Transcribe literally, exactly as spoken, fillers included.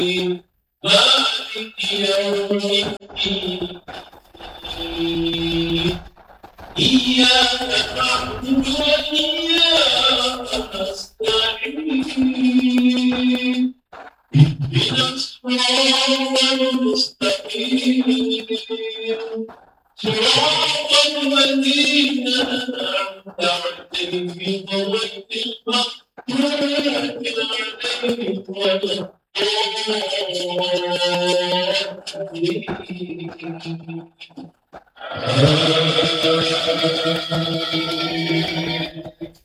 مالك يوم الدين إياك نعبد وإياك نستعين اهدنا الصراط المستقيم صراط الذين أنعمت عليهم غير المغضوب عليهم ولا الضالين.